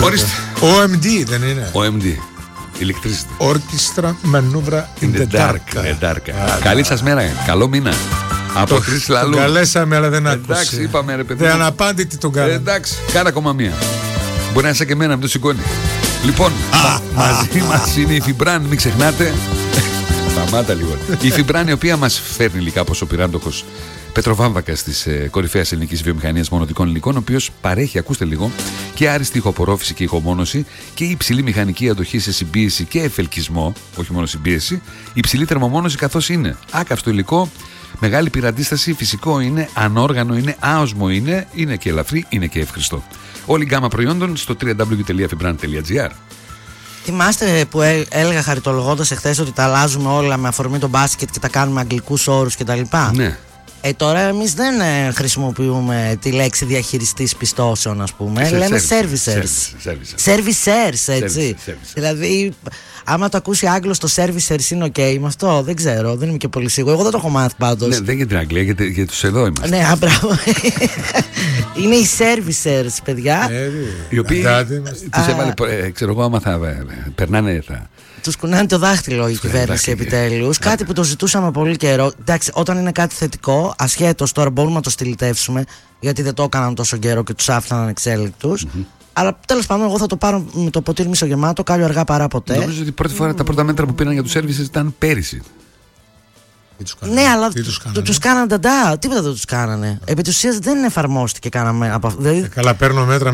OMD δεν είναι? OMD. Electricity. Orchestra Maneuver in the Dark. Καλή σας μέρα, καλό μήνα. Από Χρήση Λαλού. Τον καλέσαμε, αλλά δεν άκουσε. Εντάξει, είπαμε ρε παιδί. Δεν αναπάντητη τον κάναμε. Εντάξει, κάνα ακόμα μία. Μπορεί να είσαι και εμένα, μην το σηκώνει. Λοιπόν, μαζί μας είναι η Φιμπράν, μην ξεχνάτε. Σταμάτα λίγο. Η Φιμπράν, η οποία μας φέρνει υλικά όπως ο πυράντοχος Πετροβάμβακας της κορυφαίας ελληνικής βιομηχανίας μονοτικών υλικών, ο οποίος παρέχει, ακούστε λίγο, και άριστη ηχοπορόφηση και ηχομόνωση και υψηλή μηχανική αντοχή σε συμπίεση και εφελκισμό, όχι μόνο συμπίεση, υψηλή θερμομόνωση καθώς είναι άκαυστο υλικό, μεγάλη πυραντίσταση, φυσικό είναι, ανόργανο είναι, άοσμο είναι και ελαφρύ, είναι και εύχριστο. Όλη η γκάμα προϊόντων στο www.fibran.gr. Θυμάστε που έλεγα χαριτολογώντας εχθές ότι τα αλλάζουμε όλα με αφορμή το μπάσκετ και τα κάνουμε αγγλικούς όρους κτλ. Ναι. Τώρα εμείς δεν χρησιμοποιούμε τη λέξη διαχειριστής πιστώσεων, ας πούμε. Λέμε servicers. Servicers, έτσι. Δηλαδή, άμα το ακούσει Άγγλος το servicers είναι ok με αυτό, δεν ξέρω, δεν είμαι και πολύ σίγουρο. Εγώ δεν το έχω μάθει πάντως. Ναι, δεν για την Αγγλία, για τους εδώ είμαστε. Ναι, μπράβο. Είναι οι servicers, παιδιά. Οι οποίοι τους έβαλε, ξέρω εγώ, άμα θα περνάνε. Τους κουνάνε το δάχτυλο η κυβέρνηση επιτέλους. Κάτι που το ζητούσαμε πολύ καιρό. Εντάξει, όταν είναι κάτι θετικό, ασχέτως τώρα μπορούμε να το στυλιτεύσουμε, γιατί δεν το έκαναν τόσο καιρό και τους άφηναν ανεξέλεγκτους. Αλλά τέλος πάντων, εγώ θα το πάρω με το ποτήρι μισογεμάτο, κάλλιο αργά παρά ποτέ. Νομίζω ότι πρώτη φορά τα πρώτα μέτρα που πήραν για τους services ήταν πέρυσι. Ναι, αλλά τους κάνανε ταντά. Τίποτα δεν τους κάνανε. Επί της ουσίας δεν εφαρμόστηκε. Δηλαδή, καλά, παίρνω μέτρα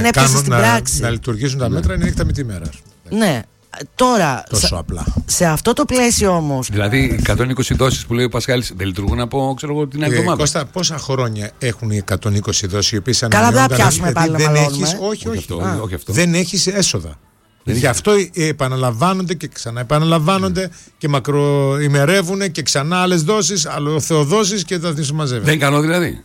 να λειτουργήσουν τα μέτρα, είναι έκταμη μέρα. Ναι. Τώρα, απλά. Σε αυτό το πλαίσιο όμως. Δηλαδή, 120 δόσεις που λέει ο Πασχάλης δεν λειτουργούν από, ξέρω εγώ, την άλλη εβδομάδα. Κώστα, πόσα χρόνια έχουν οι 120 δόσεις οι οποίες ανανεώνονται? Καλά, δεν πιάσουμε πάλι να μαλώνουμε. Όχι αυτό. Δεν έχεις έσοδα. Γι' αυτό επαναλαμβάνονται και ξαναεπαναλαμβάνονται και μακροημερεύουν και ξανά άλλες δόσεις, αλλοθεοδόσεις και θα τις μαζεύουν. Δεν είναι καλό δηλαδή.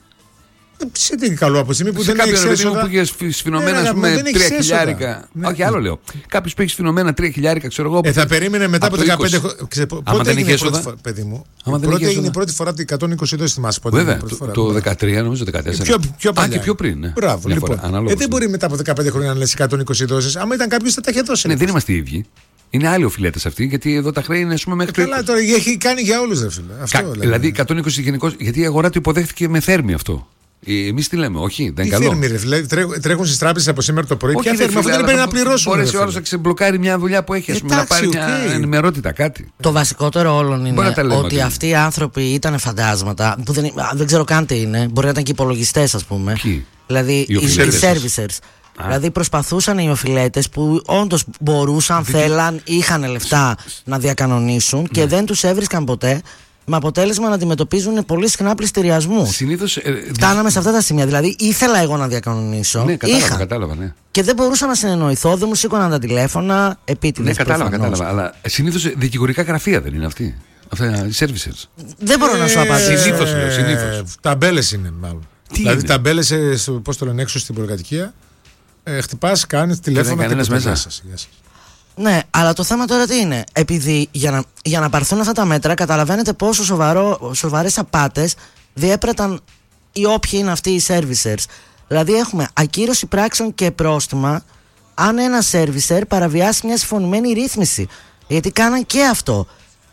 Σε τι καλό από τη στιγμή που σε δεν έχει έσοδα. που είχε σφινωμένα 3 χιλιάρικα. Όχι, άλλο λέω. Κάποιο που έχει σφινωμένα 3 χιλιάρικα, ξέρω εγώ. Θα περίμενε μετά από 15 χρόνια. Πότε έγινε έσοδα, παιδί μου. Πρώτη έγινε η πρώτη φορά την 120 δόσεις, θυμάσαι πότε. Βέβαια, το 13, νομίζω 14. Πιο παλιά. Και πιο πριν. Μπράβο, λοιπόν. Δεν μπορεί μετά από 15 χρόνια να λες 120 δόσεις. Άμα ήταν κάποιο θα τα είχε δώσει. Ναι, δεν είμαστε οι ίδιοι. Είναι άλλοι οφειλέτες αυτοί, γιατί εδώ τα χρέη είναι μέχρι το. Καλά, τώρα έχει κάνει για όλους, δεν φίλε. Δηλαδή 120 γενικώς, γιατί η αγορά το υποδέχτηκε με θέρμη αυτό. Εμείς τι λέμε, όχι, δεν είναι καλό. Δηλαδή, τρέχουν στις τράπεζες από σήμερα το πρωί. Ποια θέρμη, αυτό δεν πρέπει να πληρώσουν. Μπορέσει ο άλλος να ξεμπλοκάρει μια δουλειά που έχει, να πάρει μια ενημερότητα, κάτι. Το βασικότερο όλων είναι ότι αυτοί οι άνθρωποι ήταν φαντάσματα που δεν ξέρω καν τι είναι. Μπορεί να ήταν και υπολογιστές, ας πούμε. Δηλαδή οι servicers. Δηλαδή προσπαθούσαν οι οφειλέτες που όντως μπορούσαν, θέλαν, είχαν λεφτά να διακανονίσουν και δεν τους έβρισκαν ποτέ. Με αποτέλεσμα να αντιμετωπίζουν πολύ συχνά πληστηριασμού. Συνήθως. Φτάναμε σε αυτά τα σημεία. Δηλαδή ήθελα εγώ να διακανονίσω. Ναι, κατάλαβα, ναι. Και δεν μπορούσα να συνεννοηθώ, δεν μου σήκωναν τα τηλέφωνα. Επίτηδες. Ναι, κατάλαβα. Αλλά συνήθως δικηγορικά γραφεία δεν είναι αυτοί. Αυτά οι servicers. Δεν μπορώ να σου απαντήσω. Συνήθως. Ταμπέλες είναι μάλλον. Δηλαδή ταμπέλες, πώς το λένε, έξω στην προκατοικία. Χτυπάς, κάνεις τηλέφωνο και μέσα. Ναι, αλλά το θέμα τώρα τι είναι? Επειδή για να πάρθουν αυτά τα μέτρα, καταλαβαίνετε πόσο σοβαρές απάτες διέπραταν οι όποιοι είναι αυτοί οι servicers. Δηλαδή έχουμε ακύρωση πράξεων και πρόστιμα αν ένα servicer παραβιάσει μια συμφωνημένη ρύθμιση. Γιατί κάναν και αυτό.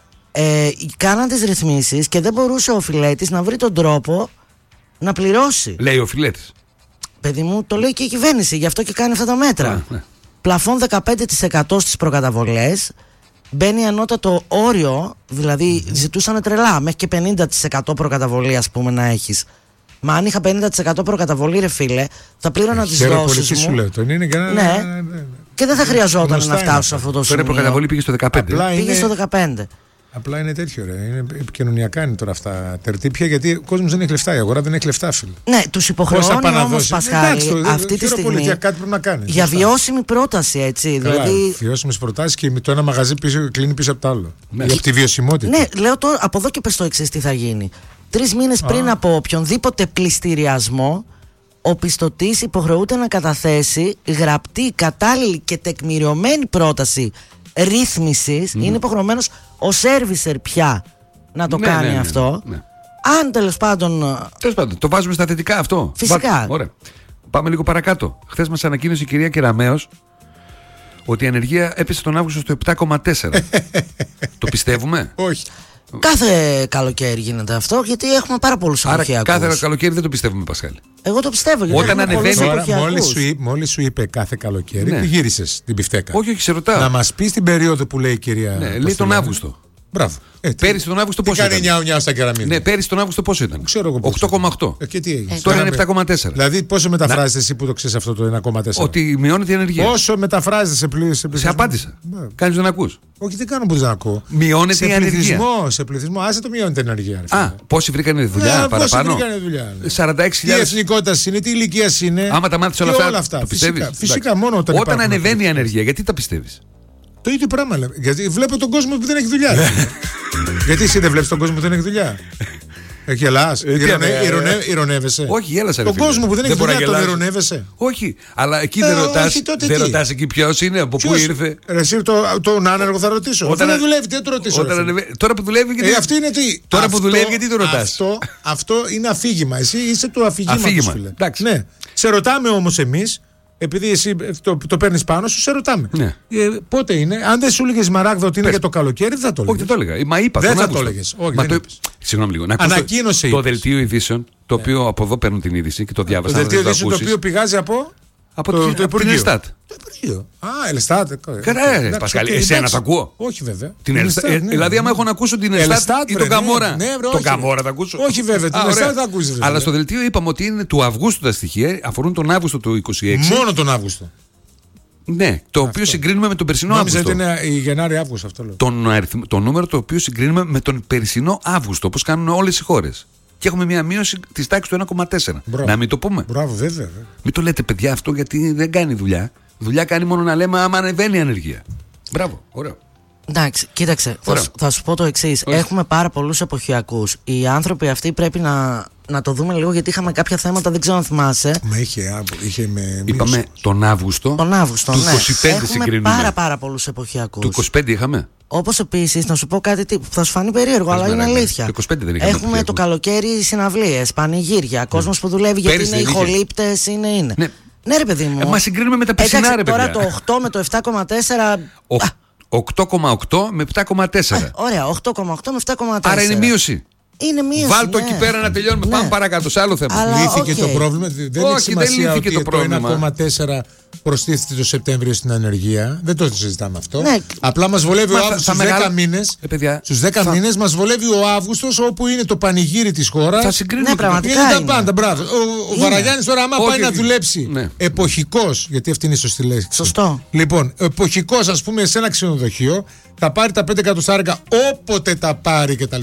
Κάναν τις ρυθμίσεις και δεν μπορούσε ο οφειλέτης να βρει τον τρόπο να πληρώσει. Λέει ο οφειλέτης. Παιδί μου, το λέει και η κυβέρνηση, γι' αυτό και κάνει αυτά τα μέτρα. Ναι. Πλαφόν 15% στις προκαταβολές. Μπαίνει ανώτατο όριο, δηλαδή ζητούσαν τρελά, μέχρι και 50% προκαταβολή, ας πούμε, να έχεις. Μα αν είχα 50% προκαταβολή, ρε φίλε, θα πλήρωνα τις δόσεις μου. Σου λέω, ναι, και δεν θα χρειαζόταν να φτάσω σε αυτό το σημείο. Τώρα η προκαταβολή πήγε στο 15%. Πήγε στο 15%. Απλά είναι τέτοιο, ρε. Είναι επικοινωνιακά είναι τώρα αυτά τερτύπια, γιατί ο κόσμος δεν έχει λεφτά, η αγορά δεν έχει λεφτά, φίλε. Ναι, τους υποχρεώνει όμως, Πασχάλη, αυτή τη στιγμή κάτι πρέπει να κάνει. Για βιώσιμη πρόταση, έτσι. Καλά, δηλαδή... βιώσιμες προτάσεις και το ένα μαγαζί κλείνει πίσω από το άλλο. Ναι. Για τη βιωσιμότητα. Ναι, λέω τώρα από εδώ και πες το εξής τι θα γίνει. 3 μήνες πριν από οποιονδήποτε πληστηριασμό, ο πιστωτής υποχρεούται να καταθέσει γραπτή, κατάλληλη και τεκμηριωμένη πρόταση ρύθμισης. Είναι υποχρεωμένος ο servicer πια να το κάνει αυτό. Ναι. Αν τέλος πάντων. Το βάζουμε στα θετικά αυτό. Φυσικά. Ωραία. Πάμε λίγο παρακάτω. Χθες μας ανακοίνωσε η κυρία Κεραμέως ότι η ανεργία έπεσε τον Αύγουστο στο 7,4. Το πιστεύουμε? Όχι. Κάθε καλοκαίρι γίνεται αυτό, γιατί έχουμε πάρα πολλούς εποχιακούς. Άρα κάθε καλοκαίρι δεν το πιστεύουμε, Πασχάλη. Εγώ το πιστεύω. Γιατί όταν ανεβαίνει. Μόλις σου είπε κάθε καλοκαίρι, ναι. Γύρισες την πιφτέκα. Όχι, σε ρωτάω. Να μας πεις την περίοδο που λέει η κυρία. Ναι, λέει τον Αύγουστο. Μπράβο. Πέρυσι τον Αύγουστο πόσο ήταν? Κάνει νιάου στα κεραμίδια. Ναι, πέρυσι τον Αύγουστο πόσο ήταν? Ξέρω εγώ. 8,8. Και τι έγινε? Τώρα είναι 7,4. Δηλαδή, πόσο μεταφράζεται εσύ που το ξέρεις αυτό το 1,4? Ότι μειώνεται η ανεργία. Πόσο μεταφράζεται σε πληθυσμό? Σε απάντησα. Κάνεις δεν ακούς? Όχι, δεν κάνω που δεν ακούω. Μειώνεται η ανεργία. Σε πληθυσμό, άσε το μειώνεται η ανεργία. Πόσοι βρήκανε δουλειά παραπάνω? Πόσοι βρήκανε δουλειά? 46.000. Τι εθνικότητα είναι, τι ηλικία είναι. Άμα τα μάθεις όλα αυτά. Φυσικά μόνο όταν ανεβαίνει η ανεργία, γιατί τα πιστεύεις? Το ίδιο πράγμα λέμε. Γιατί βλέπω τον κόσμο που δεν έχει δουλειά. Γιατί εσύ δεν βλέπεις τον κόσμο που δεν έχει δουλειά? Γελάς, ηρωνεύεσαι. Όχι, γέλασα. Τον κόσμο που δεν έχει δουλειά τον ηρωνεύεσαι. Όχι, αλλά εκεί δεν ρωτάς εκεί ποιος είναι, από πού ήρθε. Εσύ τον άνεργο θα ρωτήσω. Όταν δεν δουλεύει, τι το ρωτήσω? Τώρα που δουλεύει, γιατί το ρωτάς? Αυτό είναι αφήγημα. Εσύ είσαι του αφηγήματος, φίλε. Ναι. Σε ρωτάμε όμως εμείς. Επειδή εσύ το παίρνεις πάνω σου, σε ρωτάμε. Ναι. Πότε είναι? Αν δεν σου έλεγε Σμαράγδα ότι είναι για το καλοκαίρι, δεν θα το έλεγες. Όχι, δεν το έλεγα. Μα είπα. Δεν θα το έλεγες. Συγγνώμη λίγο. Ανακοίνωσε το δελτίο ειδήσεων, το οποίο από εδώ παίρνουν την είδηση και το διάβασα. Το δελτίο ειδήσεων το οποίο πηγάζει από το Υπουργείο. Ελστάτ. Το Υπουργείο. Ελστάτ. Πασχάλη, εσένα τα ακούω? Όχι, βέβαια. Δηλαδή, άμα έχω να ακούσω την Ελστάτ ή τον Καμόρα. Τον Καμόρα θα ακούσω? Όχι, βέβαια. Την Ελστάτ θα ακούσει. Αλλά στο δελτίο είπαμε ότι είναι του Αυγούστου τα στοιχεία, αφορούν τον Αύγουστο του 26. Μόνο τον Αύγουστο. Ναι, το οποίο συγκρίνουμε με τον περσινό Αύγουστο. Νόμιζα ότι είναι η Γενάρη-Αύγουστο αυτό λέω. Το νούμερο το οποίο συγκρίνουμε με τον περσινό Αύγουστο, όπως κάνουν όλες οι χώρες. Και έχουμε μια μείωση της τάξης του 1,4. Να μην το πούμε? Μπράβο, βέβαια. Μην το λέτε, παιδιά, αυτό, γιατί δεν κάνει δουλειά. Δουλειά κάνει μόνο να λέμε άμα ανεβαίνει η ανεργία. Μπράβο, ωραίο. Εντάξει, κοίταξε, θα σου πω το εξής. Έχουμε πάρα πολλούς εποχιακούς. Οι άνθρωποι αυτοί πρέπει να το δούμε λίγο, γιατί είχαμε κάποια θέματα, δεν ξέρω αν θυμάσαι. Μα είχε με. Είπαμε τον Αύγουστο. Τον Αύγουστο, του ναι. 25 συγκρίνουμε. Έχουμε πάρα πολλούς εποχιακούς. Του 25 είχαμε. Όπως επίσης, να σου πω κάτι που θα σου φανεί περίεργο, αλλά είναι αλήθεια. Το 25 δεν είχαμε. Έχουμε το καλοκαίρι συναυλίες, πανηγύρια, κόσμος που δουλεύει, γιατί είναι ηχολήπτες, είναι. Ναι, ρε παιδί μου. Μα συγκρίνουμε με τα περσινά, ρε παιδιά. Τώρα το 8 με το 7,4. 8,8 με 7,4. Ωραία, 8,8 με 7,4. Άρα είναι μείωση. Είναι μείωση. Βάλτο εκεί πέρα να τελειώνουμε. Πάμε παρακάτω σε άλλο θέμα. Λύθηκε το πρόβλημα. Δεν έχει σημασία ότι το 1,4 προστίθεται το Σεπτέμβριο στην ανεργία. Δεν το συζητάμε αυτό. Ναι. Απλά μας βολεύει ο Αύγουστος στους 10 μήνες. Στους 10 μήνες μας βολεύει ο Αύγουστος, όπου είναι το πανηγύρι της χώρας. Θα συγκρίνουμε. Ναι, πραγματικά. Είναι τα πάντα. Μπράβο. Ο Βαραγιάννης τώρα, άμα πάει να δουλέψει εποχικός, γιατί αυτή είναι η σωστή λέξη. Σωστό. Λοιπόν, εποχικός, ας πούμε, σε ένα ξενοδοχείο, θα πάρει τα 5 εκατοστάρικα όποτε τα πάρει κτλ.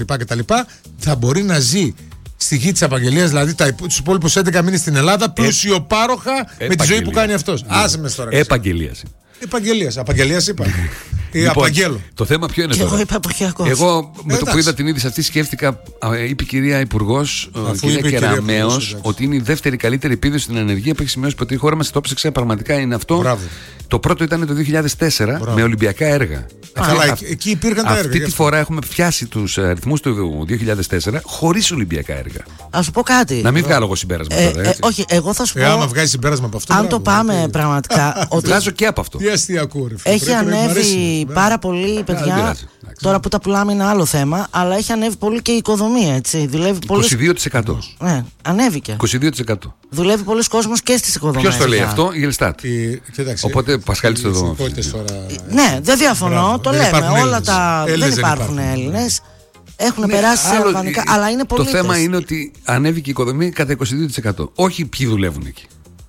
Θα μπορεί να ζει στη γη της απαγγελίας, δηλαδή τους υπόλοιπους 11 μήνες στην Ελλάδα, πλουσιοπάροχα με τη ζωή που κάνει αυτός. Άσε με τώρα. Απαγγελίας είπα. Απαγγέλω. Το θέμα ποιο είναι τώρα? Εγώ είπα εποχιακός. Εγώ με το που είδα την είδηση αυτή σκέφτηκα, είπε η κυρία Υπουργός, κυρία Κεραμέως, ότι είναι η δεύτερη καλύτερη επίδοση στην ανεργία που έχει σημειώσει ποτέ η χώρα μας. Το ψάξα, πραγματικά είναι αυτό. Μπράβο. Το πρώτο ήταν το 2004 με Ολυμπιακά έργα. Εκεί υπήρχαν τα έργα. Αυτή τη φορά έχουμε πιάσει τους αριθμούς του 2004 χωρίς Ολυμπιακά έργα. Α σου πω κάτι. Να μην βγάλω εγώ συμπέρασμα τώρα. Όχι, εγώ θα σου πω. Άμα βγάζει συμπέρασμα από αυτό. Αν το πάμε πραγματικά. Βγάζω και από αυτό. Τι αστιακό, ρε. Έχει ανέβει πάρα πολύ, παιδιά. Τώρα που τα πουλάμε είναι άλλο θέμα, αλλά έχει ανέβει πολύ και η οικοδομία, έτσι. Δουλεύει 22%. Ναι, ανέβηκε. 22%. Δουλεύει πολλοί κόσμος και στις οικοδομές. Ποιος το λέει αυτό? Η Ελστάτ. Οπότε Πασχάλης το εδώ. Ναι, δεν διαφωνώ, το λέμε. Όλα τα. Δεν υπάρχουν Έλληνες. Έχουν περάσει σε αλβανικά, αλλά είναι πολίτες. Το θέμα είναι ότι ανέβηκε η οικοδομή κατά 22%. Όχι ποιοι δουλεύουν εκεί.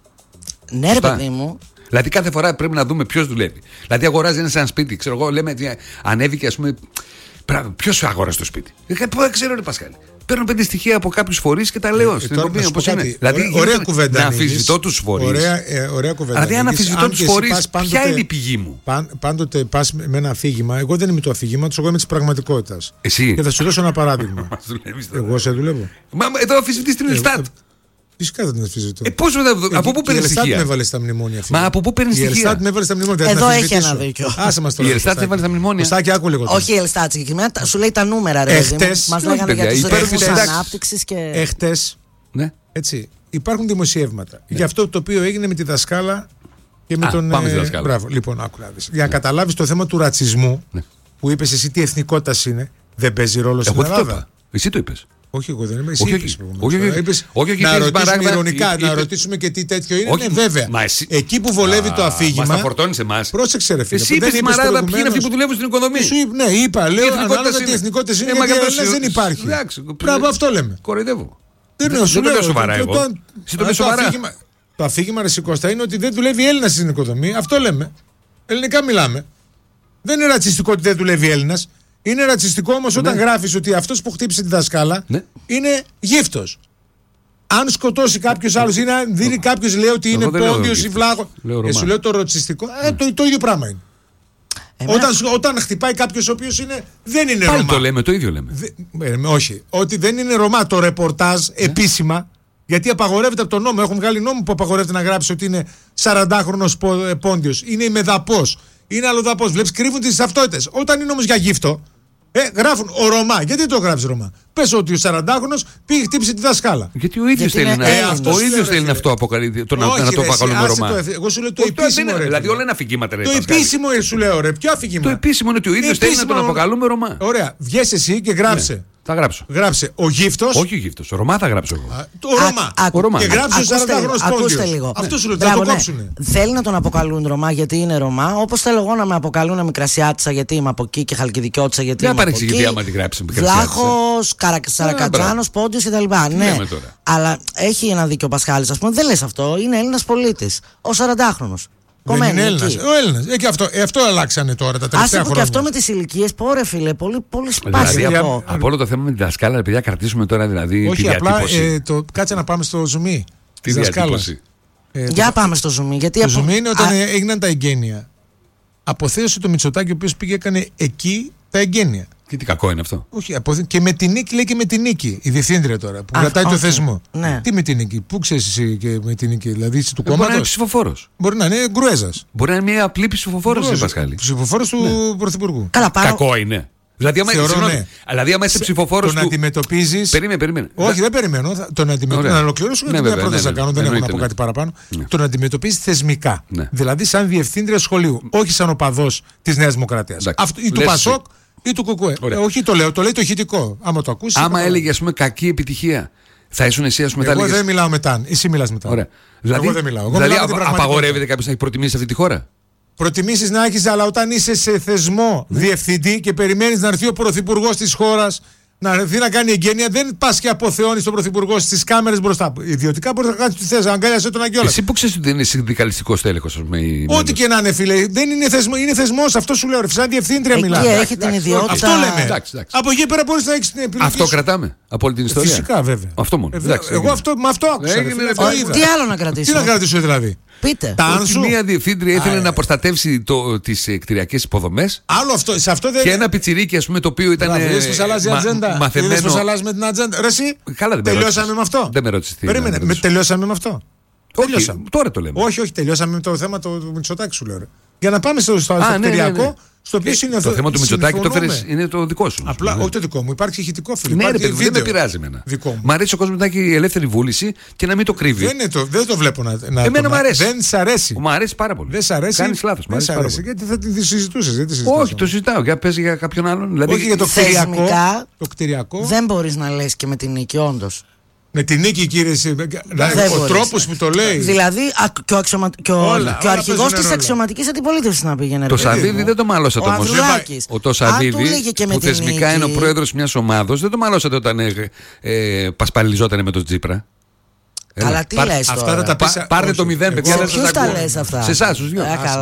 Ναι, ρε παιδί μου. Δηλαδή κάθε φορά πρέπει να δούμε ποιος δουλεύει. Δηλαδή αγοράζει ένα σπίτι, ξέρω εγώ, λέμε ανέβηκε, ας πούμε. Ποιος αγοράζει το σπίτι? Δεν ξέρω, ρε Πασχάλη. Παίρνω 5 στοιχεία από κάποιους φορείς και τα λέω στην εκπομπή όπως είναι. Δηλαδή ωραία κουβέντα. Να αμφισβητώ τους φορείς. Ωραία κουβέντα. Δηλαδή αν αμφισβητώ τους φορείς, ποια είναι η πηγή μου? Πάντοτε πας με ένα αφήγημα. Εγώ δεν είμαι το αφήγηματος, εγώ είμαι της πραγματικότητας. Εσύ. Και θα σου δώσω ένα παράδειγμα. Εγώ σε δουλεύω. Μα εδώ αμφισβητείς την Ελστάτ. Φυσικά δεν την αμφισβητώ. Από πού παίρνει στοιχεία? Η Ελστάτ με έβαλε στα μνημόνια. Μα από πού παίρνει στοιχεία? Η Ελστάτ με έβαλε στα μνημόνια. Εδώ έχει ένα δίκιο. Άσε μας τώρα. Η Ελστάτ έβαλε στα μνημόνια. Στάκι, άκου λίγο. Όχι η Ελστάτ συγκεκριμένα, σου λέει τα νούμερα, ρε. Μας λέγανε για τους ρυθμούς ανάπτυξης και. Εχτες. Ναι. Έτσι. Υπάρχουν δημοσιεύματα για αυτό το οποίο έγινε με τη δασκάλα Και με τον, πάμε στη δασκάλα. Μπράβο, λοιπόν, άκου να δεις. Για να καταλάβεις το θέμα του ρατσισμού, που είπες εσύ τι εθνικότητα είναι, δεν παίζει ρόλο στην Ελλάδα. Εσύ το είπες. Όχι, εγώ δεν είμαι. Εσύ όχι, να ρωτήσουμε ειρωνικά, να ρωτήσουμε και τι τέτοιο είναι. Ναι, βέβαια. Εκεί που βολεύει το αφήγημα. Μας τα φορτώνεις εμάς. Πρόσεξε, ρε φίλε. Εσύ είπες στη Μαράδα ποιοι είναι αυτοί που δουλεύουν στην οικοδομή. Ναι, είπα. Λέω ανάλογα τι εθνικότητες είναι. Γιατί δεν υπάρχει. Μπράβο, αυτό λέμε. Κοροϊδεύω. Δεν το λέω σοβαρά. Εσύ το λες σοβαρά. Το αφήγημα, ρε Κώστα, είναι ότι δεν δουλεύει Έλληνας στην οικοδομή. Αυτό λέμε. Ελληνικά μιλάμε. Δεν είναι ρατσιστικό ότι δεν δουλεύει Έλληνας. Είναι ρατσιστικό όμως όταν γράφεις ότι αυτός που χτύπησε τη δασκάλα είναι γύφτος. Αν σκοτώσει κάποιος άλλος ή να δίνει κάποιος λέει ότι είναι πόντιος ή βλάχος. Σου λέω το ρατσιστικό. Το ίδιο πράγμα είναι. Όταν χτυπάει κάποιος ο οποίος δεν είναι Ρωμά. Το λέμε, το ίδιο λέμε. Όχι. Ότι δεν είναι Ρωμά το ρεπορτάζ επίσημα. Γιατί απαγορεύεται από τον νόμο. Έχουν βγάλει νόμο που απαγορεύεται να γράψει ότι είναι 40χρονος πόντιος. Είναι ημεδαπός. Είναι αλλοδαπός. Βλέπεις, κρύβουν τις ταυτότητες. Όταν είναι όμως για γύφτο, γράφουν ο Ρωμά. Γιατί το γράφεις Ρωμά? Πες ότι ο 40χρονος πήγε χτύπησε τη δασκάλα. Γιατί ο ίδιος θέλει να το αποκαλεί. Να το αποκαλούμε Ρωμά. Εγώ σου λέω το επίσημο. Δηλαδή όλα είναι αφηγήματα. Το επίσημο σου λέω, ρε. Ποιο αφηγήμα? Το επίσημο είναι ότι ο ίδιος θέλει να τον αποκαλούμε Ρωμά. Ωραία. Βγες εσύ και γράψε. Θα γράψω. Γράψε ο γύφτος. Όχι ο γύφτος. Ρωμά θα γράψω εγώ. Το Ρωμά. Και γράψε ο 40χρονος ακούστε λίγο. Αυτό σου λέω. Θα το κόψουνε. Θέλει να τον αποκαλούν Ρωμά γιατί είναι Ρωμά. Όπως θέλω εγώ να με αποκαλούν Μικρασιάτισσα γιατί είμαι από εκεί και Χαλκιδικιώτισσα γιατί είμαι από εκεί. Δεν παρεξηγηθεί άμα τη γράψει Βλάχος, Σαρακατσάνος, Πόντιος κτλ. Ναι. Αλλά έχει ένα δίκιο ο Πασχάλης. Ας πούμε δεν λες αυτό. Είναι Έλληνας πολίτης. Ο 40χρονος. Δεν είναι Έλληνας. Ο Έλληνας. Αυτό αλλάξανε τώρα τα τελευταία χρόνια. Και αυτό με τις ηλικίες, πόρε φίλε, πολύ σπάσιο. Από όλο το θέμα με τη δασκάλα, παιδιά, κρατήσουμε τώρα δηλαδή. Όχι, απλά κάτσε να πάμε στο zoom. Τη διατύπωση. Για πάμε στο zoom. Το zoom είναι όταν έγιναν τα εγγένεια. Αποθέωσε το Μητσοτάκη, ο οποίος πήγε έκανε εκεί τα εγγένεια. Και τι κακό είναι αυτό? Όχι, και με την νίκη, λέει και με την νίκη. Η διευθύντρια τώρα που κρατάει το θεσμό. Ναι. Τι με την νίκη, πού ξέρεις εσύ και με την νίκη, δηλαδή είσαι του κόμματος? Μπορεί να είναι ψηφοφόρος. Μπορεί να είναι γκρουέζας. Μπορεί να είναι μια απλή ψηφοφόρος, Πασχάλη. Ψηφοφόρος του Πρωθυπουργού. Κακό είναι. Δηλαδή, άμα είσαι ψηφοφόρος. Τον αντιμετωπίζεις. Περίμενε. Όχι, δεν περιμένω. Να ολοκληρώσω γιατί μια πρόταση να κάνω. Δεν έχω να πω κάτι παραπάνω. Τον αντιμετωπίζεις θεσμικά. Δηλαδή, σαν διευθύντρια σχολείου. Όχι σαν οπαδός της Νέας Δημοκρατίας. Ή του Πασόκ ή του Κουκουέ. Όχι, το λέω. Το λέει το ηχητικό. Άμα το ακούσει. Άμα έλεγε, ας πούμε, κακή επιτυχία. Θα ήσουν εσύ, ας πούμε, εγώ δεν μιλάω μετά. Εσύ μιλάς μετά. Ωραία. Εγώ δεν μιλάω. Δηλαδή, απαγορεύεται κάποιος να έχει προτιμήσει αυτή τη χώρα? Προτιμήσεις να έχεις, αλλά όταν είσαι σε θεσμό διευθυντή και περιμένεις να έρθει ο πρωθυπουργός της χώρας να έρθει να κάνει εγγένεια, δεν πας και αποθεώνεις τον πρωθυπουργό στις κάμερες μπροστά. Ιδιωτικά μπορείς να κάνεις τι θες, αγκάλιασέ τον αγκιόλας. Εσύ που ξέρεις ότι δεν είναι συνδικαλιστικός τέλεχος? Ό,τι και να είναι, φίλε. Δεν είναι θεσμό, είναι θεσμός. Αυτό σου λέω. Σαν διευθύντρια μιλάμε. Έχει την ιδιότητα. Αυτό λέμε. Από εκεί πέρα μπορείς να έχεις την επιλογή. Αυτό κρατάμε από όλη την ιστορία. Φυσικά, βέβαια. Αυτό μόνο. Εγώ με αυτό άκουσα. Τι άλλο να κρατήσω? Τι να κρατήσω δηλαδή? Πείτε. Μία διευθύντρια ήθελε να προστατεύσει τις κτηριακές υποδομές. Άλλο αυτό. Σε αυτό δεν... Και ένα πιτσιρίκι, ας πούμε, το οποίο ήταν. Είδες πως αλλάζει η ατζέντα. Είδες πως αλλάζει με την ατζέντα. Ρε εσύ, τελειώσαμε με αυτό. Δεν με ρώτησες τι. Περίμενε, τελειώσαμε με αυτό. Όχι, τώρα το λέμε. Όχι, τελειώσαμε με το θέμα του Μητσοτάκη, σου λέω. Για να πάμε στο κτηριακό. Στο οποίο είναι το θέμα του Μητσοτάκη το φέρεις, είναι το δικό σου. Απλά, όχι το δικό μου, υπάρχει ηχητικό φίλο. Ναι, ρε παιδί, δεν με πειράζει εμένα. Μ' αρέσει ο κόσμος να έχει ελεύθερη βούληση και να μην το κρύβει. Δεν το βλέπω να. Εμένα μ' αρέσει. Δεν σ' αρέσει. Μ' αρέσει πάρα πολύ. Δεν σ' αρέσει. Κάνεις λάθος. Δεν σ' αρέσει. Γιατί θα τη συζητούσες. Όχι, το συζητάω. Για πες για κάποιον άλλον. Όχι για το κτηριακό. Δεν μπορείς να λες και με την νίκη, όντως. Με την νίκη, κύριε. Ο τρόπος που το λέει. Δηλαδή και ο αρχηγός της αξιωματικής αντιπολίτευσης να πήγαινε. Το Σαββίδι δεν το μαλώσατε όμως. Το Σαββίδι που θεσμικά είναι ο πρόεδρος μιας ομάδος, δεν το μαλώσατε όταν πασπαλιζόταν με τον Τσίπρα. Καλά, τι λες τώρα? Πάρτε το 0, παιδιά. Σε ποιους τα λες αυτά? Σε εσάς τους δυο.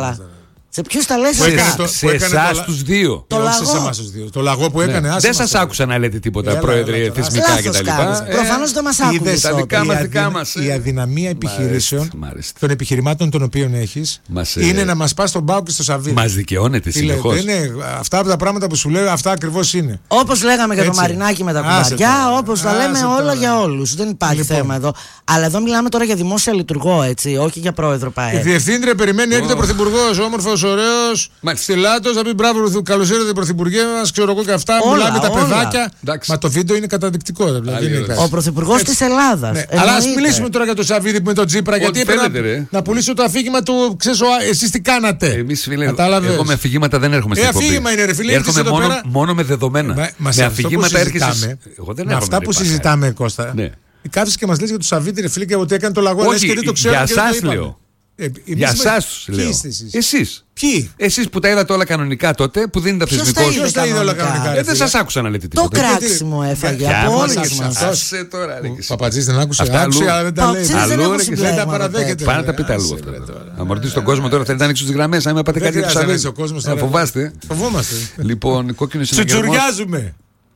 Σε ποιους τα λες σε εσάς τους δύο. Το λαγό που έκανε. Δεν σας άκουσα να λέτε τίποτα, πρόεδρε, θεσμικά κτλ. Προφανώς δεν μας άκουσες. Τα δικά μας. Η αδυναμία επιχειρήσεων των επιχειρημάτων των οποίων έχεις είναι να μας πας στον Πάο και στο Σαββίδι. Μας δικαιώνεται συνεχώς. Αυτά από τα πράγματα που σου λέω, αυτά ακριβώς είναι. Όπως λέγαμε για το Μαρινάκι με τα κουμπαριά, όπως τα λέμε όλα για όλους. Δεν υπάρχει θέμα εδώ. Αλλά εδώ μιλάμε τώρα για δημόσια λειτουργό, έτσι, όχι για πρόεδρο ΠΑΕ. Η διευθύντρια περιμένει, έρχεται ο πρωθυπουργός, όμορφος, ωραίος, στυλάτος, να πει μπράβο, καλώς ήρθατε Πρωθυπουργέ μας, ξέρω εγώ και αυτά. Μιλάμε με τα παιδάκια. Μα το βίντεο είναι καταδεικτικό. Ο Πρωθυπουργός της Ελλάδας. Αλλά ας μιλήσουμε τώρα για το Σαββίδι με τον Τσίπρα, γιατί έπρεπε να πουλήσει το αφήγημα του. Ξέρεις, εσείς τι κάνατε. Εμείς, φίλε, εγώ με αφηγήματα δεν έρχομαι στην εκπομπή. Αφήγημα είναι, ρε φίλε. Έρχομαι μόνο με δεδομένα. Με αφηγήματα έρχεσαι. Με αυτά που συζητάμε, Κώστα. Κάθεσαι και μας λες για το Σαββίδι, ρε φίλε, και ότι έκανε το λαγό. Όχι, για σας λέω. Για εσάς τους λέω. Εσείς. Ποιοι? Εσείς που τα είδατε όλα κανονικά τότε, που δεν είναι τα θεσμικό σου. Ποιος τα είδε όλα κανονικά? Δεν σας άκουσα να λέτε τίποτα. Το κράξιμο έφαγε από όλους μας. Ο Παπατζής δεν άκουσε. Άκουσε, αλλά δεν τα λέει. Δεν τα παραδέχεται. Πάνε να τα πείτε αλλού αυτά. Να ρωτήσει τον κόσμο τώρα, θέλετε να ανοίξουν τις γραμμές. Αν με πάτε κάτι να φοβάστε. Φοβόμαστε. Λοιπόν, κόκκινο συναγερμός. Τσουτσουριάζουμε.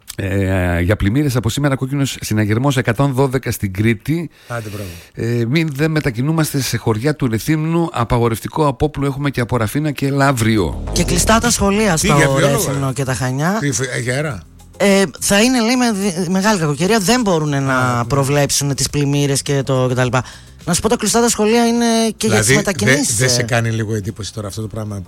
Για πλημμύρες από σήμερα, κόκκινος συναγερμός 112 στην Κρήτη. Μην δεν μετακινούμαστε σε χωριά του Ρεθύμνου. Απαγορευτικό απόπλου έχουμε και από Ραφίνα και Λαύριο. Και κλειστά τα σχολεία στο Ρέθυμνο και τα Χανιά. Έχει αέρα. Θα είναι, λέει, μεγάλη κακοκαιρία. Δεν μπορούν να προβλέψουν τις πλημμύρες και το κτλ. Να σου πω, τα κλειστά τα σχολεία είναι και για τις μετακινήσεις. Δεν σε κάνει λίγο εντύπωση τώρα αυτό το πράγμα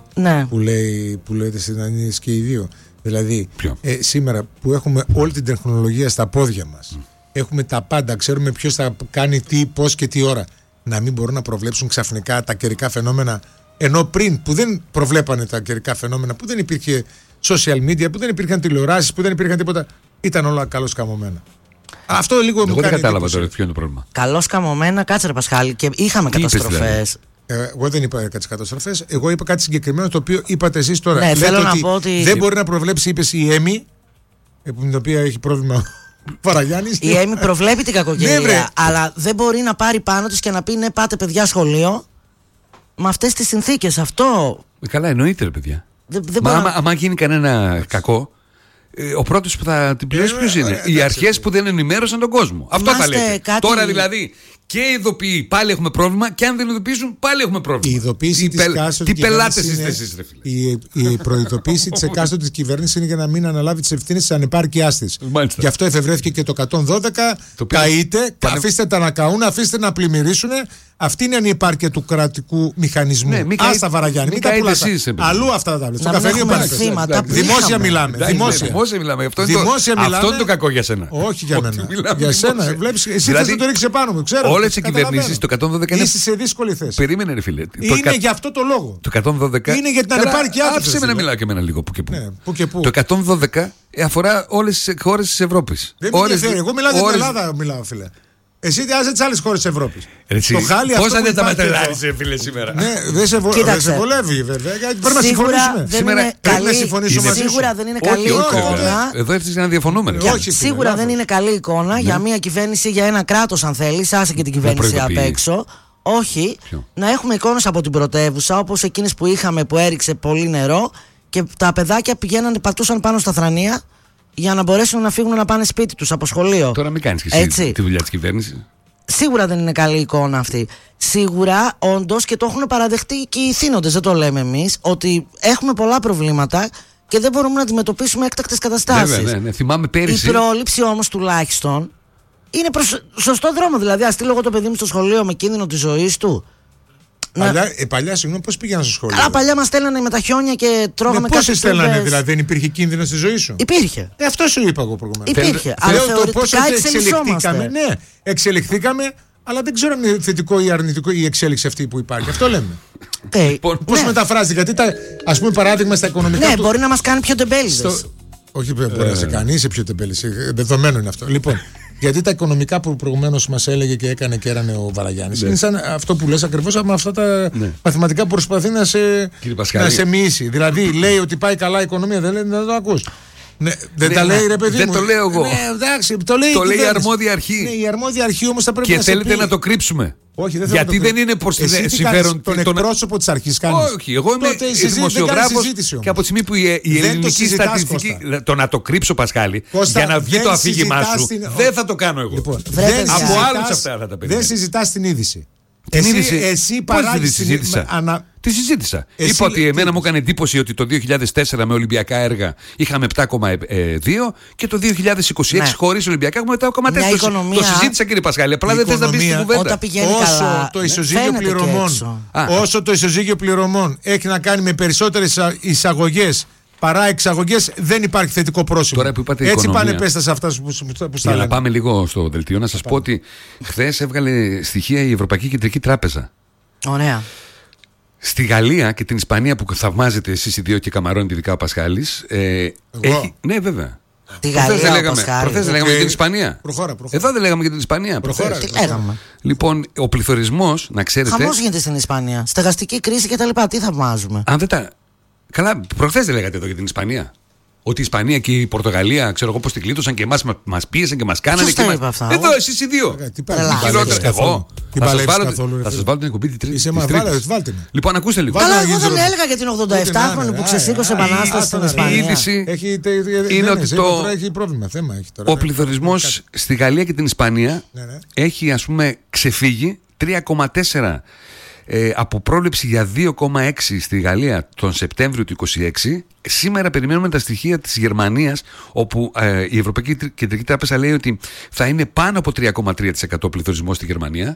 που λέτε συναντήσεις και οι δύο? Δηλαδή, σήμερα που έχουμε όλη την τεχνολογία στα πόδια μας, έχουμε τα πάντα, ξέρουμε ποιος θα κάνει τι, πώς και τι ώρα, να μην μπορούν να προβλέψουν ξαφνικά τα καιρικά φαινόμενα, ενώ πριν που δεν προβλέπανε τα καιρικά φαινόμενα, που δεν υπήρχε social media, που δεν υπήρχαν τηλεοράσεις, που δεν υπήρχαν τίποτα, ήταν όλα καλώς καμωμένα. Αυτό λίγο μου κάνει. Εγώ δεν κατάλαβα τώρα ποιο είναι το πρόβλημα. Καλώς καμωμένα, κάτσε ρε Πασχάλη, και είχαμε καταστροφές. Εγώ δεν είπα κάτι καταστροφές. Εγώ είπα κάτι συγκεκριμένο, το οποίο είπατε εσείς τώρα. Ναι, λέτε θέλω ότι να πω ότι δεν μπορεί να προβλέψει, είπες, η Έμι, με την οποία έχει πρόβλημα ο Παραγιάννης. Η Έμι προβλέπει την κακοκαιρία, αλλά δεν μπορεί να πάρει πάνω της και να πει ναι, πάτε παιδιά σχολείο με αυτές τις συνθήκες. Αυτό. Καλά, εννοείται, ρε παιδιά. Άμα γίνει κανένα κακό, ο πρώτος που θα την πληρώσει ποιος είναι? Οι αρχές που δεν ενημέρωσαν τον κόσμο. Αυτό θα λέτε. Τώρα δηλαδή. Και ειδοποιεί, πάλι έχουμε πρόβλημα. Και αν δεν ειδοποιήσουν, πάλι έχουμε πρόβλημα. Η ειδοποίηση της εκάστοτε τι πελάτες είστε εσείς, ρε φίλε? Η προειδοποίηση της εκάστοτε κυβέρνησης είναι για να μην αναλάβει τις ευθύνες της ανεπάρκειάς της. Γι' αυτό εφευρέθηκε και το 112. Καείτε, αφήστε τα να καούν, αφήστε να πλημμυρίσουν. Αυτή είναι η ανεπάρκεια του κρατικού μηχανισμού. Άστα, Βαραγιάννη, μην τα πουλάτε. Αλλού αυτά τα βλέπετε. Στο καφενείο πάνε. Δημόσια μιλάμε. Δημόσια μιλάμε. Αυτό είναι το κακό για σένα. Όχι για μένα. Για σένα. Εσύ θες να το ρίξεις επάνω μου, ξέρω. Όλες οι κυβερνήσεις το 112 είναι. Είσαι σε δύσκολη θέση. Περίμενε, ρε φίλε. Είναι για αυτό το λόγο. Το 112. Είναι για την ανεπάρκειά του. Άφησε με να μιλάω και εμένα λίγο που και που. Το 112 αφορά όλες τις χώρες της Ευρώπης. Δεν με ενδιαφέρει. Εγώ μιλάω για την Ελλάδα, μιλάω, φίλε. Εσύ διάζει τις άλλες χώρες της Ευρώπης. Πώς δεν τα μετρελάρεις, φίλε, σήμερα? Ναι, δεν σε βολεύει, βέβαια. Πρέπει να συμφωνήσουμε. Σίγουρα δεν είναι καλή εικόνα. Εδώ έρθεις για να διαφωνούμε. Σίγουρα δεν είναι καλή εικόνα για μια κυβέρνηση, για ένα κράτος, αν θέλεις. Άσε και την κυβέρνηση απ' έξω. Όχι, να έχουμε εικόνες από την πρωτεύουσα, όπως εκείνες που είχαμε που έριξε πολύ νερό και τα παιδάκια πηγαίνανε, πατούσαν πάνω στα θρανία για να μπορέσουν να φύγουν να πάνε σπίτι τους από σχολείο. Τώρα μην κάνεις και εσύ τη δουλειά της κυβέρνησης. Σίγουρα δεν είναι καλή εικόνα αυτή. Σίγουρα, όντως, και το έχουν παραδεχτεί και οι ηθήνοντες, δεν το λέμε εμείς, ότι έχουμε πολλά προβλήματα και δεν μπορούμε να αντιμετωπίσουμε έκτακτες καταστάσεις. Βέβαια, ναι. Θυμάμαι πέρυσι. Η πρόληψη όμως τουλάχιστον είναι προς σωστό δρόμο. Δηλαδή, ας στείλω εγώ το παιδί μου στο σχολείο με κίνδυνο της ζωής του. Παλιά, συγγνώμη, πώς πήγαιναν στο σχολείο? Αλλά παλιά μας στέλνανε με τα χιόνια και τρώγαμε κάτι. Πώς στέλνανε, δηλαδή, δεν υπήρχε κίνδυνο στη ζωή σου? Υπήρχε. Αυτό σου είπα εγώ προηγουμένως. Υπήρχε. Αλλά θεωρητικά εξελιχθήκαμε. Ναι, εξελιχθήκαμε, αλλά δεν ξέρω αν είναι θετικό ή αρνητικό η εξέλιξη αυτή που υπάρχει. Αυτό λέμε. Πώς μεταφράζεται, γιατί ας πούμε παράδειγμα στα οικονομικά. Ναι, μπορεί να μας κάνει πιο τεμπέληδες. Όχι, μπορεί να σε κάνει, είσαι πιο τεμπέλης. Δεδομένο είναι αυτό. Λοιπόν. Γιατί τα οικονομικά που προηγουμένως μας έλεγε και έκανε και έρανε ο Βαραγιάννης, είναι σαν αυτό που λες ακριβώς με αυτά τα μαθηματικά που προσπαθεί να σε μοιήσει. Δηλαδή λέει ότι πάει καλά η οικονομία, δεν το ακούς. Ναι, δεν τα λέει, ρε παιδί μου. Δεν το λέω εγώ. Ναι, εντάξει, το λέει η αρμόδια αρχή. Ναι, η αρμόδια αρχή όμως θα πρέπει και να σε πει. Και θέλετε να το κρύψουμε. Όχι, δεν γιατί δεν είναι προς συμφέρον. Τον εκπρόσωπο της αρχής κάνεις. Όχι, εγώ είμαι δημοσιογράφος και από τη στιγμή που η ελληνική στατιστική. Το να το κρύψω, Πασχάλη, για να βγει το αφήγημά σου, δεν θα το κάνω εγώ. Από άλλους αυτά θα τα περιμένω. Δεν συζητάς την είδηση. Εσύ παράγεις τη συζήτησα. Τη συζήτησα. Είπα ότι εμένα μου έκανε εντύπωση ότι το 2004 με Ολυμπιακά έργα είχαμε 7,2 και το 2026 χωρίς Ολυμπιακά έχουμε 7,4. Το συζήτησα, κύριε Πασχάλη. Απλά δεν θες να μπεις στην κουβέντα. Όταν πηγαίνει καλά, όσο το ισοζύγιο πληρωμών έχει να κάνει με περισσότερες εισαγωγές παρά εξαγωγές, δεν υπάρχει θετικό πρόσημο. Τώρα που είπατε έτσι οικονομία, πάνε πέστα σε αυτά που στα λένε. Να πάμε λίγο στο δελτίο να σας πω ότι χθες έβγαλε στοιχεία η Ευρωπαϊκή Κεντρική Τράπεζα. Ωραία. Στη Γαλλία και την Ισπανία που θαυμάζετε εσείς οι δύο και καμαρώνετε ειδικά ο Πασχάλης. Ναι, βέβαια. Τη Γαλλία, προχθές δεν λέγαμε για την Ισπανία. Προχώρα. Εδώ δεν λέγαμε για την Ισπανία. Τι λέγαμε. Λοιπόν, ο πληθωρισμός, να ξέρετε. Χαμός γίνεται στην Ισπανία. Στεγαστική κρίση κτλ. Τι θαυμάζουμε. Καλά, προχθές δεν λέγατε εδώ για την Ισπανία. Ότι η Ισπανία και η Πορτογαλία, ξέρω εγώ πώς την κλείτωσαν και εμάς μας πίεσαν και μας κάνανε. Ποιος τα είπε αυτά? Εδώ, εσείς οι δύο. Εγώ. Θα σας βάλω την εκπομπή τη Τρίτη. Λοιπόν, ακούστε λίγο. Καλά, εγώ δεν έλεγα για την 87χρονη που ξεσήκωσε επανάσταση στην Ισπανία. Η είδηση είναι ότι έχει πρόβλημα. Ο πληθωρισμός στη Γαλλία και την Ισπανία έχει, ας πούμε, ξεφύγει 3,4. Από πρόληψη για 2,6 στη Γαλλία τον Σεπτέμβριο του 2026. Σήμερα περιμένουμε τα στοιχεία της Γερμανίας, όπου η Ευρωπαϊκή Κεντρική Τράπεζα λέει ότι θα είναι πάνω από 3,3% πληθωρισμός στη Γερμανία.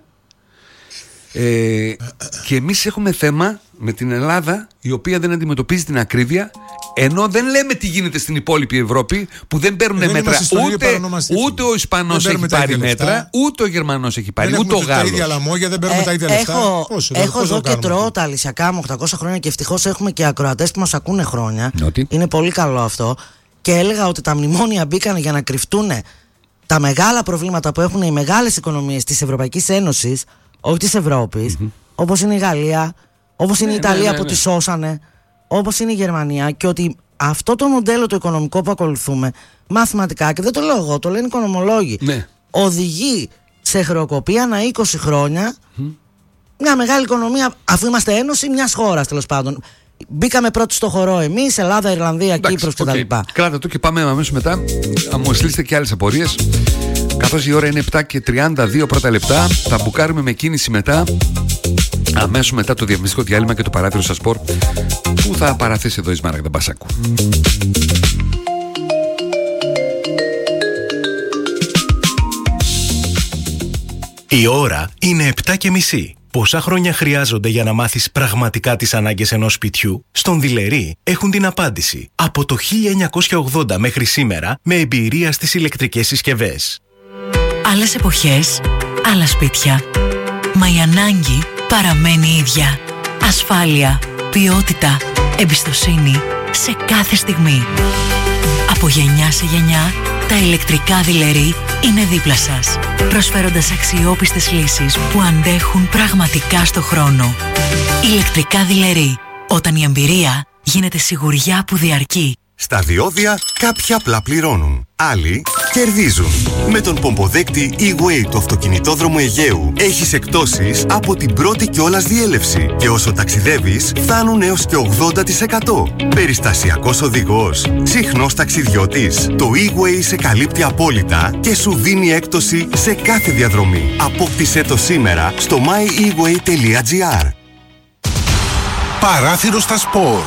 Και εμείς έχουμε θέμα με την Ελλάδα, η οποία δεν αντιμετωπίζει την ακρίβεια, ενώ δεν λέμε τι γίνεται στην υπόλοιπη Ευρώπη που δεν παίρνουν μέτρα. Ούτε ο Ισπανός έχει πάρει μέτρα, ούτε ο Γερμανός έχει πάρει, ούτε ο Γάλλος. Δεν παίρνουμε τα ίδια λεφτά. Έχω εδώ και τρώω τα αλυσιακά μου 800 χρόνια και ευτυχώς έχουμε και ακροατές που μας ακούνε χρόνια. Είναι πολύ καλό αυτό. Και έλεγα ότι τα μνημόνια μπήκαν για να κρυφτούν τα μεγάλα προβλήματα που έχουν οι μεγάλες οικονομίες της Ευρωπαϊκής Ένωσης, όχι της Ευρώπης, όπως είναι η Γαλλία, όπως είναι η Ιταλία που τη σώσανε, όπως είναι η Γερμανία, και ότι αυτό το μοντέλο το οικονομικό που ακολουθούμε μαθηματικά, και δεν το λέω εγώ, το λένε οι οικονομολόγοι, οδηγεί σε χρεοκοπία ανά 20 χρόνια μια μεγάλη οικονομία, αφού είμαστε ένωση μιας χώρας τέλος πάντων. Μπήκαμε πρώτοι στο χορό εμείς, Ελλάδα, Ιρλανδία, Κύπρος κτλ. Κράτα το και πάμε αμέσως μετά. Αν μου στείλετε και άλλες απορίες. Καθώς η ώρα είναι 7:32 πρώτα λεπτά, θα μπουκάρουμε με κίνηση μετά, αμέσως μετά το διαφημιστικό διάλειμμα και το παράθυρο στα σπορ που θα παραθέσει εδώ η Σμάραγδα Μπασάκου. Η ώρα είναι 7:30. Πόσα χρόνια χρειάζονται για να μάθεις πραγματικά τις ανάγκες ενός σπιτιού? Στον Δειλερή έχουν την απάντηση. Από το 1980 μέχρι σήμερα, με εμπειρία στις ηλεκτρικές συσκευές. Άλλες εποχές, άλλα σπίτια. Μα η ανάγκη παραμένει ίδια. Ασφάλεια, ποιότητα, εμπιστοσύνη σε κάθε στιγμή. Από γενιά σε γενιά, τα ηλεκτρικά Δειλερή είναι δίπλα σας, προσφέροντας αξιόπιστες λύσεις που αντέχουν πραγματικά στο χρόνο. Ηλεκτρικά Δειλερή, όταν η εμπειρία γίνεται σιγουριά που διαρκεί. Στα διόδια κάποιοι απλά πληρώνουν, άλλοι κερδίζουν. Με τον πομποδέκτη E-Way του αυτοκινητόδρομου Αιγαίου έχεις εκπτώσεις από την πρώτη κιόλας διέλευση και όσο ταξιδεύεις φτάνουν έως και 80%. Περιστασιακός οδηγός, συχνός ταξιδιώτης. Το E-Way σε καλύπτει απόλυτα και σου δίνει έκπτωση σε κάθε διαδρομή. Απόκτησέ το σήμερα στο myeWay.gr. Παράθυρο στα σπορ.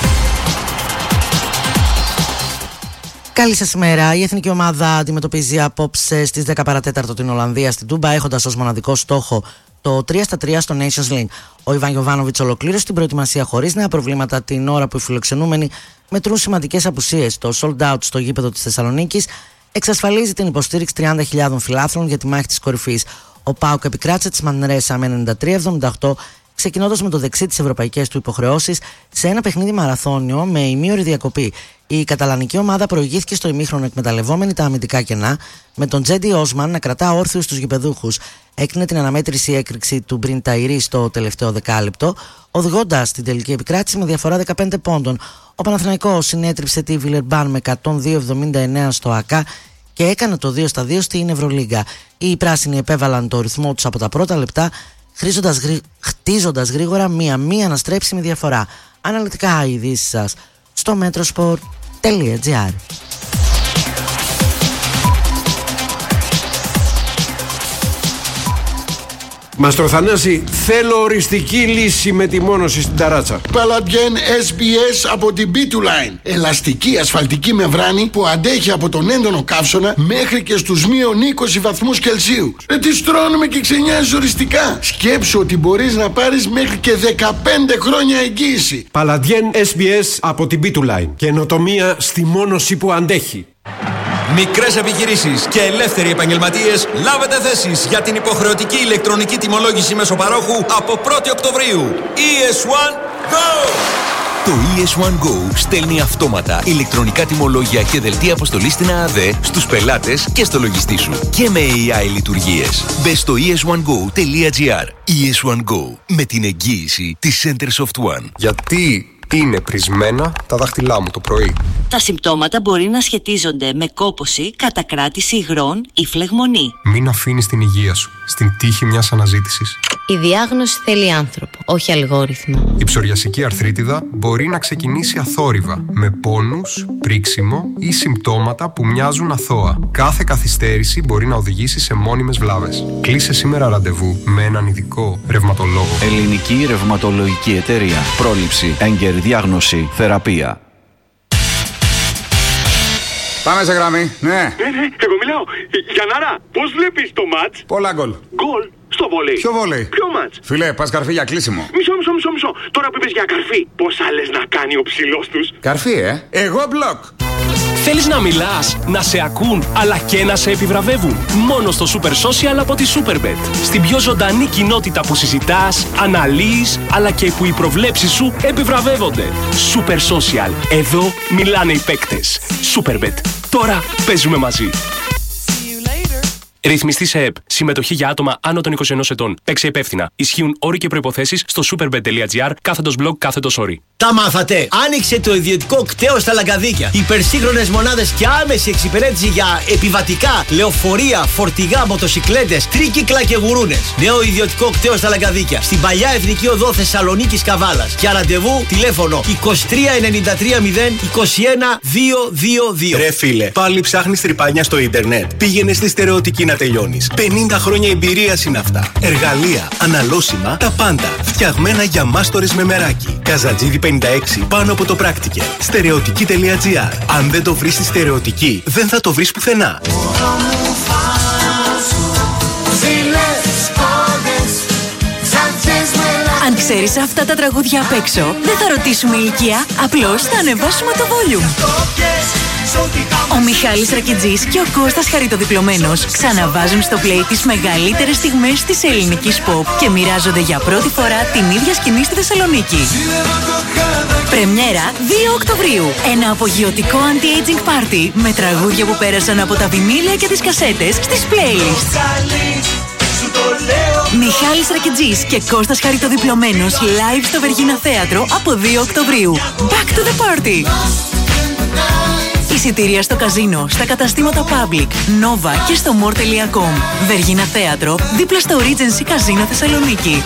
Καλή σας ημέρα. Η εθνική ομάδα αντιμετωπίζει απόψε στις 10 παρατέταρτο την Ολλανδία στην Τούμπα, έχοντας ως μοναδικό στόχο το 3-3 στο Nations League. Ο Ιβάν Γιοβάνοβιτς ολοκλήρωσε την προετοιμασία χωρίς νέα προβλήματα την ώρα που οι φιλοξενούμενοι μετρούν σημαντικές απουσίες. Το sold out στο γήπεδο της Θεσσαλονίκης εξασφαλίζει την υποστήριξη 30.000 φιλάθλων για τη μάχη της κορυφής. Ο ΠΑΟΚ επικράτησε της Μανρέσα με 93-78, ξεκινώντας με το δεξί τις ευρωπαϊκές του υποχρεώσεις σε ένα παιχνίδι μαραθώνιο με ημίωρη διακοπή. Η καταλανική ομάδα προηγήθηκε στο ημίχρονο εκμεταλλευόμενη τα αμυντικά κενά, με τον Τζέντι Όσμαν να κρατά όρθιους τους γηπεδούχους. Έκρινε την αναμέτρηση έκρηξη του Μπριν Ταϊρή στο τελευταίο δεκάλεπτο, οδηγώντας την τελική επικράτηση με διαφορά 15 πόντων. Ο Παναθηναϊκός συνέτριψε τη Βιλερμπάν με 102-79 στο ΑΚΑ και έκανε το 2-2 στην Ευρωλίγκα. Οι πράσινοι επέβαλαν το ρυθμό τους από τα πρώτα λεπτά, χτίζοντας γρήγορα μία αναστρέψιμη διαφορά. Αναλυτικά οι ειδήσεις σας στο metrosport.gr. Μαστρο Θανάση, θέλω οριστική λύση με τη μόνωση στην ταράτσα. Παλαντιέν SBS από την B2Line. Ελαστική ασφαλτική μεμβράνη που αντέχει από τον έντονο καύσωνα μέχρι και στους μείον 20 βαθμούς Κελσίου. Τι στρώνουμε και ξενιάζεις οριστικά. Σκέψου ότι μπορείς να πάρεις μέχρι και 15 χρόνια εγγύηση. Παλαντιέν SBS από την B2Line. Καινοτομία στη μόνωση που αντέχει. Μικρές επιχειρήσεις και ελεύθεροι επαγγελματίες, λάβετε θέσεις για την υποχρεωτική ηλεκτρονική τιμολόγηση μεσοπαρόχου από 1η Οκτωβρίου. ES1 Go! Το ES1 Go στέλνει αυτόματα ηλεκτρονικά τιμολόγια και δελτία αποστολής στην ΑΑΔΕ στους πελάτες και στο λογιστή σου. Και με AI λειτουργίες. Μπες στο es1go.gr. ES1 Go. Με την εγγύηση της Center Soft One. Γιατί είναι πρισμένα τα δάχτυλά μου το πρωί. Τα συμπτώματα μπορεί να σχετίζονται με κόπωση, κατακράτηση υγρών ή φλεγμονή. Μην αφήνεις την υγεία σου στην τύχη μιας αναζήτησης. Η διάγνωση θέλει άνθρωπο, όχι αλγόριθμο. Η ψωριασική αρθρίτιδα μπορεί να ξεκινήσει αθόρυβα, με πόνους, πρίξιμο ή συμπτώματα που μοιάζουν αθώα. Κάθε καθυστέρηση μπορεί να οδηγήσει σε μόνιμες βλάβες. Κλείσε σήμερα ραντεβού με έναν ειδικό ρευματολόγο. Ελληνική Ρευματολογική Εταιρεία. Πρόληψη, έγκαιρη διάγνωση, θεραπεία. Πάμε σε γραμμή, ναι. Εγώ μιλάω. Γιαννάρα, πώς βλέπεις το μάτς? Πολλά γκολ. Γκολ στο βόλεϊ. Ποιο βόλεϊ? Ποιο μάτς? Φίλε, πας καρφί για κλείσιμο. Μισό. Τώρα που είπες για καρφί, πόσα λες να κάνει ο ψηλός τους? Καρφί, Εγώ μπλοκ. Θέλεις να μιλάς, να σε ακούν, αλλά και να σε επιβραβεύουν? Μόνο στο Super Social από τη Superbet. Στην πιο ζωντανή κοινότητα που συζητάς, αναλύεις, αλλά και που οι προβλέψεις σου επιβραβεύονται. Super Social. Εδώ μιλάνε οι παίκτες. Superbet. Τώρα παίζουμε μαζί. Ρυθμιστή σε ΕΠ. Συμμετοχή για άτομα άνω των 21 ετών. Παίξε υπεύθυνα. Ισχύουν όροι και προϋποθέσεις στο superbet.gr/blog/όροι. Τα μάθατε! Άνοιξε το ιδιωτικό κτέο στα Λαγκαδίκια. Υπερσύγχρονες μονάδες και άμεση εξυπηρέτηση για επιβατικά, λεωφορεία, φορτηγά, μοτοσικλέτες, τρίκυκλα και γουρούνες. Νέο ιδιωτικό κτέο στα Λαγκαδίκια. Στην παλιά Εθνική Οδό Θεσσαλονίκης Καβάλας. Για ραντεβού τηλέφωνο 2393021222. Ρε φίλε, πάλι ψάχνεις τρυπάνια στο ίντερνετ? Πήγαινε στη Στερεωτική να τελειώνεις. 50 χρόνια εμπειρίας είναι αυτά. Εργαλεία, αναλώσιμα, τα πάντα. Φτιαγμένα για μάστορες με μεράκι. Καζατζίδι 56 πάνω από το Practical. Στερεωτική.gr. Αν δεν το βρεις στη Στερεωτική, δεν θα το βρεις πουθενά. Αν ξέρεις αυτά τα τραγούδια απ' έξω, δεν θα ρωτήσουμε ηλικία, απλώς θα ανεβάσουμε το volume. Ο Μιχάλης Ρακιτζής και ο Κώστας Χαριτοδιπλωμένος ξαναβάζουν στο play τις μεγαλύτερες στιγμές της ελληνικής pop και μοιράζονται για πρώτη φορά την ίδια σκηνή στη Θεσσαλονίκη. Πρεμιέρα 2 Οκτωβρίου. Ένα απογειωτικό anti-aging party με τραγούδια που πέρασαν από τα βινίλια και τις κασέτες στις playlists. Μιχάλης Ρακιτζής και Κώστας Χαριτοδιπλωμένος live στο Βεργίνα Θέατρο από 2 Οκτωβρίου. Back to the party! Εισιτήρια στο καζίνο, στα καταστήματα Public, Nova και στο more.com. Βεργίνα Θέατρο, δίπλα στο Regency Καζίνο Θεσσαλονίκη.